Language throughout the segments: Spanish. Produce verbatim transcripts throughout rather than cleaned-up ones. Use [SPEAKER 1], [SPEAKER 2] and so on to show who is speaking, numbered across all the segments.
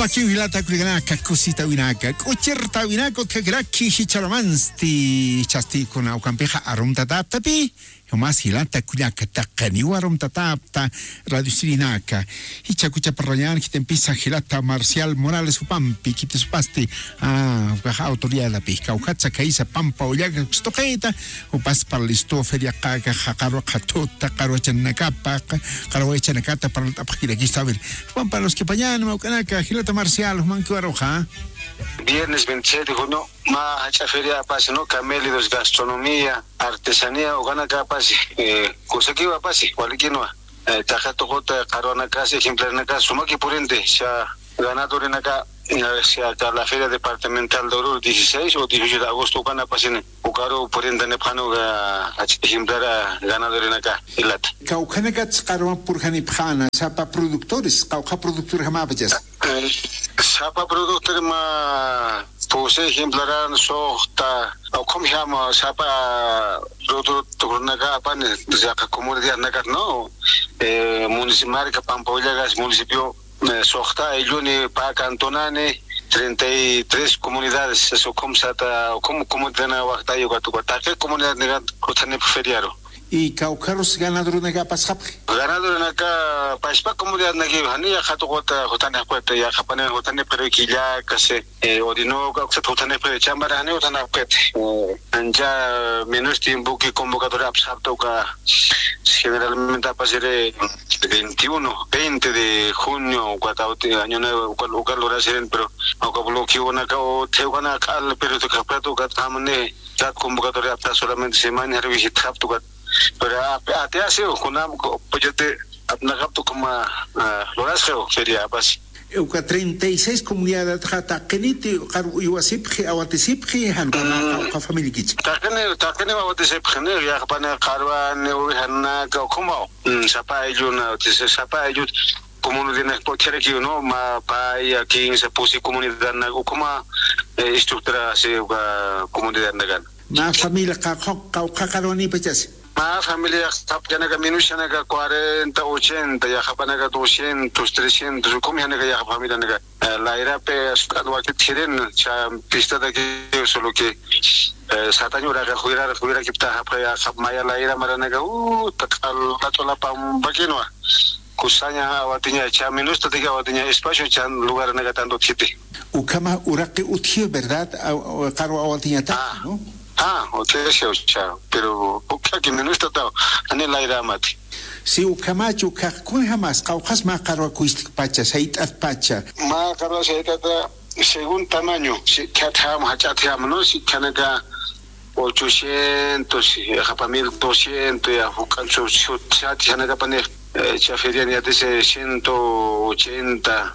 [SPEAKER 1] Maki wilata kuliganaka kusita winaka kuchirta winako kagraki hicharamansti chasti kuna ukampeja arum tataptapi Mas hilata kuliaka takani warum tatapta radio sirinaka hichakucha parrayan kitempisa hilata Marcial Morales upampi kitespasti ah ukaha autoridad pi kaukatsa kaisa pampa uyaga stoketa upas para listo feria kaga hakaro katota karo chanakapa karo chanakata para la tapajira aquí está ver Juan para los que pañan maukanaka hilata Marcial manki waroja
[SPEAKER 2] Viernes veintisiete de junio, ma hacha feria pase, ¿no? Camélidos, gastronomía, artesanía, o gana capaz, eh, cosa que va a pasar, cualquier no. Eh, tajato jota, carona casa, ejemplar na casa, suma que por ende, ya ganador en acá, ya la feria departamental de Oruro, dieciséis o dieciocho de agosto, gana pasen, o caro por ende, nepano, ejemplar ganador en acá, el lata.
[SPEAKER 1] Caucanegat, caro purjani pjana, sapa productores, cauca productor jamás.
[SPEAKER 2] Sapa productor ma pose ejemplaran sohta au kom hama sapa productor naga pan zaka comunidad naga no eh municipal ka Pampolya gas municipio sohta eluni pa cantonane treinta y tres comunidades eso como sata como comunidad wakta yo gatu gata que comunidad naga kotane feriaro
[SPEAKER 1] y caucaros ganador naga pasap
[SPEAKER 2] ganador naga paspa comunidad naga hani ya khatu gota hotane kwete ya khapane hotane pero kila kase odino ka hotane pero chamara hani hotane kwete anja menos tiempo que convocatoria absapto ka generalmente a pasar veintiuno, veinte de junio cuataote año nuevo cual lugar lo hacen pero aunque bloqueo naga o teugana kal pero to kapato ka tamne ya convocatoria absa solamente semana revisita tu pero até assim o kunam pode ter abnagapto como loras geo feria bas
[SPEAKER 1] eu com trinta e seis comunidades hata kenite eu asipre au atisipre han com a família kit
[SPEAKER 2] takene takene au atisipre ne ya pana karwa ne o hanna como sapa ejuna sapa ejut comunidade na pode que no ma pai aqui se posi comunidade na como estrutura se comunidade na
[SPEAKER 1] na família ka ka ka karoni pechas
[SPEAKER 2] Ma familia tapjanaga minushanaga cuarenta, ochenta, ya japanaga doscientos, trescientos, como yanaga ya familia naga la era pe adwa que tienen cha pista de que solo que sataño raga juira juira que ta ya maya la era maranaga uh takal la pam bagino kusanya awatinya cha minuto de awatinya espacio cha lugar naga tanto tite
[SPEAKER 1] ukama uraqi uthio verdad caro awatinya ta no
[SPEAKER 2] Ah, hotel se ocha, pero o que menos está todo, ane la ira mati.
[SPEAKER 1] Si o camacho ka kun jamás caucas ma caro cuistic pacha sait at pacha.
[SPEAKER 2] Ma caro sait at según tamaño, si katam hachatam no si kanaga ochocientos, hapa mil doscientos ya hukancho chat kanaga pane chaferia ni ate ciento ochenta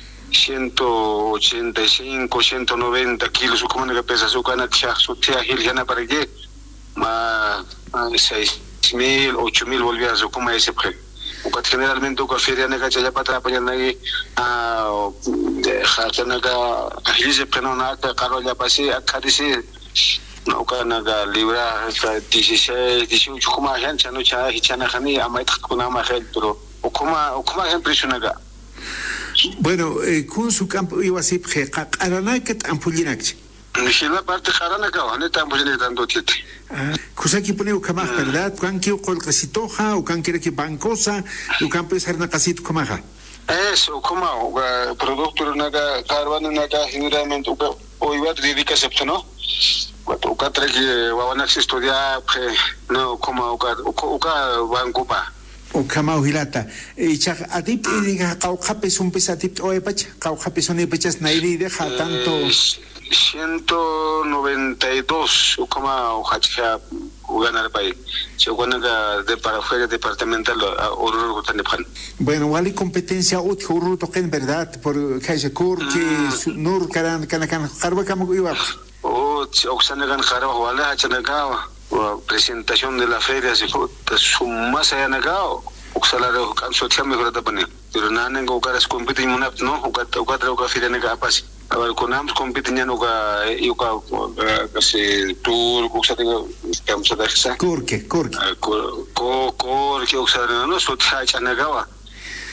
[SPEAKER 2] ciento ochenta y cinco, ciento noventa kilos, como que pesa su cana, su tía Gilgana para que más seis mil, ocho mil volvía a su como ese pre. Porque generalmente una feria nega ya para atrapar ahí a Jatanaga, a Gilse Penonata, Caro ya pasé a Cadice, no canaga libra dieciséis, dieciocho, como gente, no cha, hichana jani, a maita con ama pero o como o como gente presionaga.
[SPEAKER 1] Bueno, eh, con su campo iba a ser que carana que ampulinak.
[SPEAKER 2] Ni la parte carana que van a ampulinar tanto tiempo.
[SPEAKER 1] Ah, cosa que pone o camar, ¿verdad? Cuan que o colcasitoja o can quiere que bancosa o campo es herna casito comaja.
[SPEAKER 2] Eso, como producto naga carvana naga generalmente o iba a dedicar septo, ¿no? O que trae que van a estudiar, no como o que o que van copa.
[SPEAKER 1] O kamau hilata e chak adip iriga caucapes un pesatip o epacha caucapes un epachas nairi deja tanto
[SPEAKER 2] ciento noventa y dos o como o hacha o ganar país se gana de para feria departamental Oruro Tanepan.
[SPEAKER 1] Bueno, wali competencia ut Oruro toquen verdad por Kaisa Kur que nur karan kana kana harba kamu iba
[SPEAKER 2] o oxanagan harba wala hachanaga presentación de la feria se fue más allá negado o salario canso que mejor da pane pero nada nengo caras compiten una no o cuatro o cuatro o feria nega pasi a ver con ambos compiten ya no ga y ka se tour o sea tengo estamos a dar
[SPEAKER 1] corque corque
[SPEAKER 2] co co que o sea no so cha cha negawa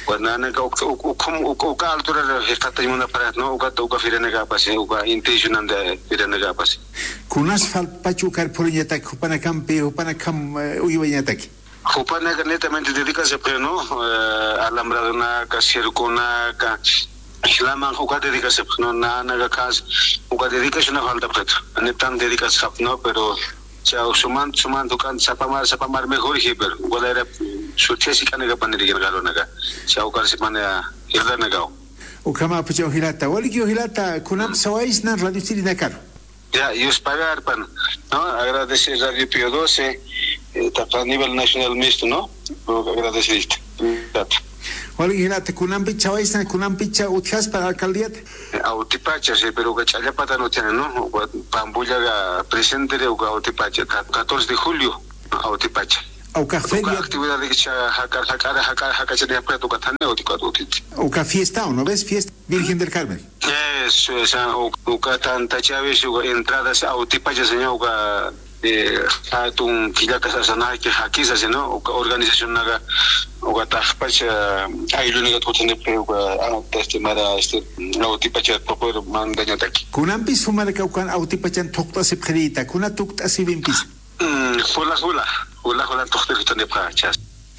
[SPEAKER 2] Bueno, como uka altura está teniendo para no uka uka firene gapas, uka intention de firene gapas.
[SPEAKER 1] Kunas fal pachukar poliñatak hupana campe hupana cam uyuñatak.
[SPEAKER 2] Hupana netamente dedicarse pero no alambrado na casircona ca Islaman uka dedicarse no na na cas uka dedicarse na falta preto. Netan dedicarse no pero chao suman suman dukan sapamar sapamar mejor hiper. Wala era successi kan naga panirigan galo naga. Chao kar semana irda nagao.
[SPEAKER 1] Ukama pucho hilata wali kyo hilata kunam sawais na radio siri nakar.
[SPEAKER 2] Ya, yo pagar pan, ¿no? Agradecer a Radio Pío doce, eh, a nivel nacional mixto, ¿no? Agradecer esto.
[SPEAKER 1] Wali hilata kunam picha wais na kunam picha utjas para alcaldía.
[SPEAKER 2] Autipacha, sí, pero que chaya pata no tiene, ¿no? Pambulla presente de Autipacha, catorce de julio, Autipacha.
[SPEAKER 1] Auka feria.
[SPEAKER 2] Actividad de jacar, jacar, jacar, jacar, se le apreta tu catane o ticuatutit.
[SPEAKER 1] Auka fiesta, ¿no ves? Fiesta Virgen del Carmen.
[SPEAKER 2] Eso, esa, uka tanta chaves, entradas a Autipacha, señor, uka atun kilaka sasana que hakisa, ¿no? Uka organización naga, uka tajpacha, ahí lo único que tiene que uka testimara este Autipacha propio mandaña taki.
[SPEAKER 1] Kunampis fumar que ukan Autipachan tokta se prita, kuna tukta se vimpis.
[SPEAKER 2] Hula hula, hula hula tohterito ne prachas.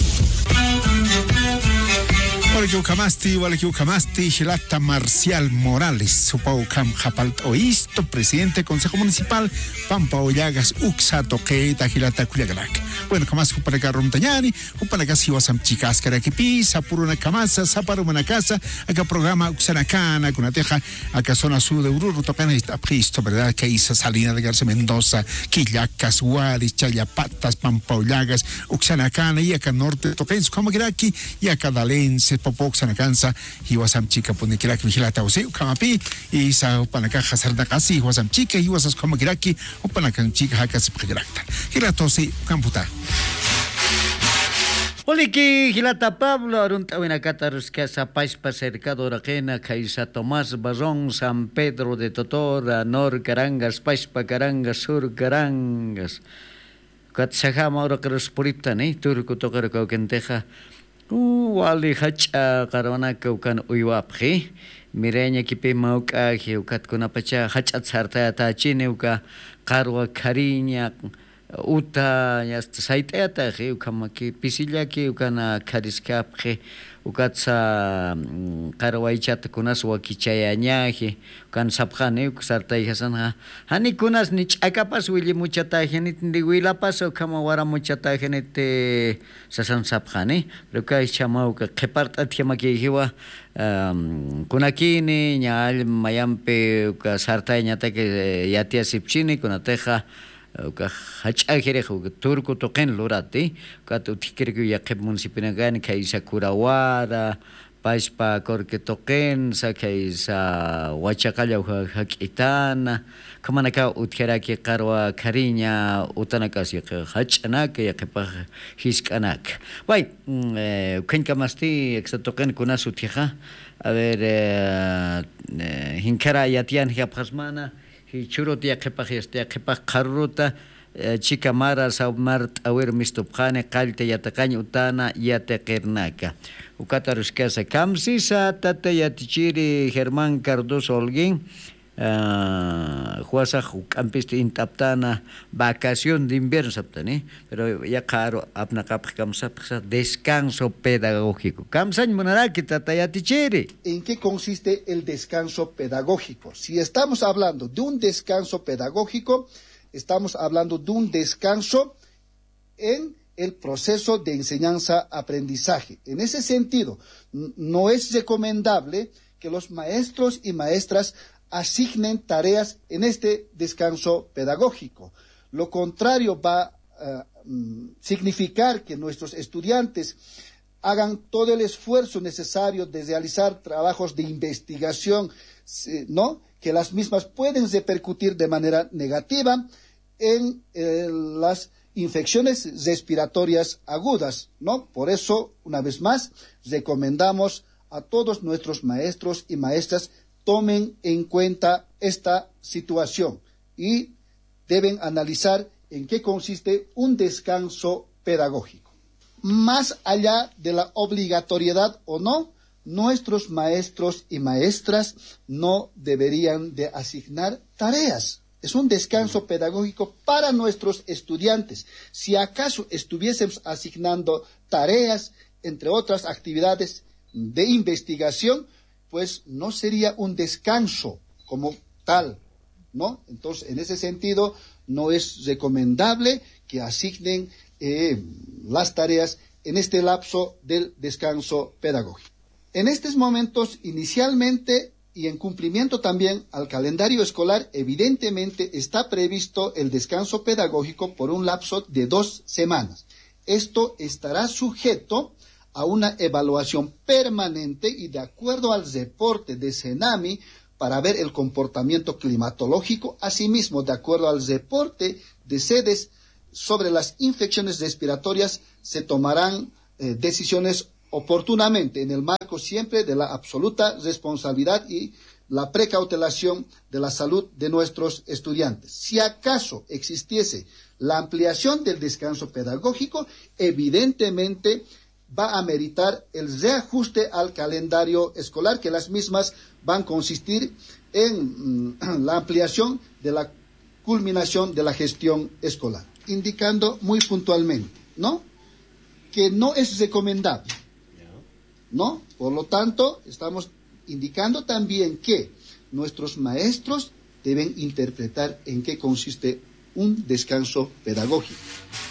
[SPEAKER 1] Wala que ukamasti, wala que ukamasti, Hilata Marcial Morales, supau cam japalt oisto, presidente del Consejo Municipal, Pampa Ollagas, Uxa Toqueta, Hilata Culiagalac. Bueno, camas para que romtañani, para que si vas a chicas que aquí pisa, por una camasa, sapar una casa, acá programa Uxanacana, con una teja, acá zona sur de Ururu, tocan esta pristo, ¿verdad? Que hizo Salina de Garza Mendoza, Quillacas, Guaris, Chayapatas, Pampa Ollagas, Uxanacana, y acá norte, tocan como que aquí, y acá Dalense, Popoc, Sanacanza, y wasam chica, pone que la que vigilata o sea, Kamapi, y sa panacaja sardacasi, y wasam chica, y wasas como que aquí, o panacan chica, jacas se pregracta. Y la tose, camputa.
[SPEAKER 3] Oliki Gilata Pablo Aruntawina Catarus Casa Paispa Cercado Raquena Caisa Tomás Bazón San Pedro de Totora Nor Carangas Paispa Carangas Sur Carangas Katsahama Ora Cruz Puriptani Turku Tokar Kaukenteja Wali Hacha Caravana Kaukan Uyapri Mireña Kipi Mauka Hiukat Kunapacha Hachat Sarta Tachineuka Carwa Cariña Uta yasta saiteata ge ukama ki pisilla ki ukana kariskap ge ukatsa karawaichata kunas wakichayanya ge ukan sapkhane uksarta ihasan ha hani kunas ni chakapas wili muchata genit ndi wilapas ukama wara muchata genete sasan sapkhane ruka chama uka keparta thiama ki hiwa kunakini nyal mayampe uka sarta nyata ke yatia sipchini kunateja ka hachajere turco toquen lorate ka utikerku yaqib municipinagan kaisa kurawara paispa korke toquen sa kaisa wachaqalla haqitana kamanaka utkeraki qarwa cariña utanakas yaq hach'anak yaqipa hiskanak bay kenkamasti exatoquen kunas utija a ver hinkara yatian hiapasmana Hichurotia Kepajistia Kepaj Karuta, Chicamara, Saumart, Awer Mistupjane, Kalte Yatakañ Utana, Yatekernaka. Ukataruscasa Kamsisa, Tata Yatichiri, Germán Cardoso Holguín, Juasa Campiste Intaptana, vacación de invierno, Saptani, pero ya caro, Abnacap Kamsapsa, descanso pedagógico. Kamsañ Monaraki, Tata Yatichiri.
[SPEAKER 4] ¿En qué consiste el descanso pedagógico? Si estamos hablando de un descanso pedagógico, estamos hablando de un descanso en el proceso de enseñanza-aprendizaje. En ese sentido, no es recomendable que los maestros y maestras asignen tareas en este descanso pedagógico. Lo contrario va a uh, significar que nuestros estudiantes hagan todo el esfuerzo necesario de realizar trabajos de investigación, ¿no? Que las mismas pueden repercutir de manera negativa en eh, las infecciones respiratorias agudas, ¿no? Por eso, una vez más, recomendamos a todos nuestros maestros y maestras tomen en cuenta esta situación y deben analizar en qué consiste un descanso pedagógico. más allá de la obligatoriedad o no, nuestros maestros y maestras no deberían de asignar tareas. Es un descanso pedagógico para nuestros estudiantes. Si acaso estuviésemos asignando tareas, entre otras actividades de investigación, pues no sería un descanso como tal, ¿no? Entonces, en ese sentido, no es recomendable que asignen eh, las tareas en este lapso del descanso pedagógico. En estos momentos, inicialmente, y en cumplimiento también al calendario escolar, evidentemente está previsto el descanso pedagógico por un lapso de dos semanas. Esto estará sujeto a una evaluación permanente y de acuerdo al reporte de CENAMI para ver el comportamiento climatológico, asimismo de acuerdo al reporte de sedes sobre las infecciones respiratorias, se tomarán eh, decisiones oportunamente en el marco siempre de la absoluta responsabilidad y la precautelación de la salud de nuestros estudiantes. Si acaso existiese la ampliación del descanso pedagógico, evidentemente va a meritar el reajuste al calendario escolar, que las mismas van a consistir en mm, la ampliación de la culminación de la gestión escolar, indicando muy puntualmente, ¿no?, que no es recomendable, ¿no? Por lo tanto, estamos indicando también que nuestros maestros deben interpretar en qué consiste un descanso pedagógico.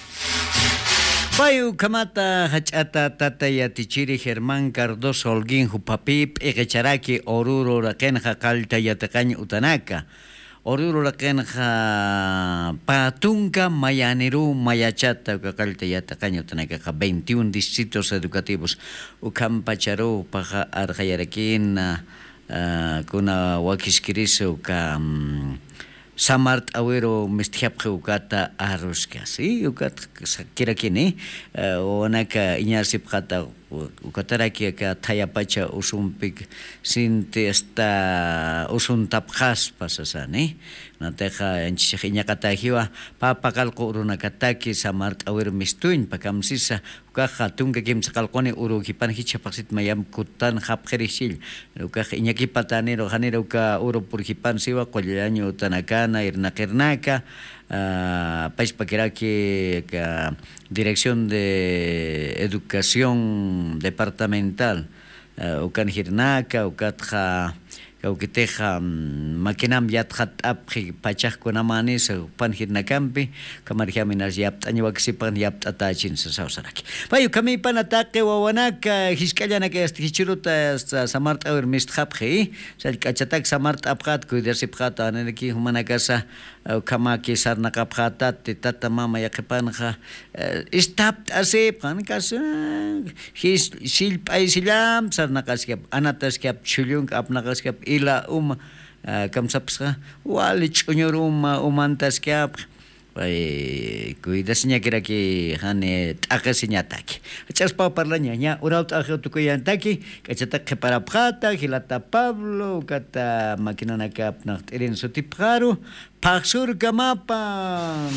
[SPEAKER 3] Bayu kamata hachata tataya tichiri Germán Cardoso Holguín Jupapip Egecharaki Oruro Rakenja Kalta Yatakañ Utanaka Oruro Rakenja Patunca Mayaneru Mayachata Kalta Yatakañ Utanaka veintiún distritos educativos Ucampacharu Paja Arjayarakin Kuna Wakiskiriso Uka Samart awero mestiapje ukata arroska, sí, ukat kira kini, onaka inyasip kata ukatara kia ka tayapacha usumpik sinte esta usun tapjas pasasani, nateja enchinya kata hiwa papakal ko uruna kataki samart awero mistuin pakamsisa ukaja tunga kim sakalkoni uru hipan hichapaksit mayam kutan hapjerisil, ukaja inyaki patanero hanero uka uru purhipan siwa kolyaño tanaka na irnakernaka uh, país paquiraki uh, Dirección de Educación Departamental uh, ukan hirnaka ukatja kaukiteja makinam yatjat apji pachaj kunamani sa pan hirnakampi kamarjaminas yapt añiwaksipan yapt atachin sa sausaraki bayu kami pan atake wawanaka hiskallana este hichiruta samart awer mistjapji sal kachatak samart apjat kuidersipjat aneki humanakasa kamaki sarnakapjatat tata mama yakipanja istapt asipjan kas his silp aisilam sarnakaskap anataskap chulung apnakaskap ila um kamsapsa walich unyorum umantas kap ay cuidasnya kira ki hane takasinya taki achas pa parlanya nya uraut akho tukuyan taki kachatak para prata hilata Pablo kata makinana kap nacht irin sutipraru paksur kamapan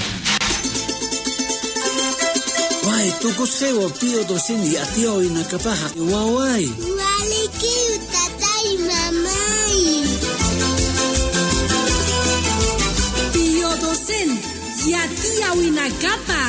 [SPEAKER 5] Wai tukus hewa pio dosini atio inakapaha wawai
[SPEAKER 6] waliki utatai mamai
[SPEAKER 5] pio dosen yatia winakapa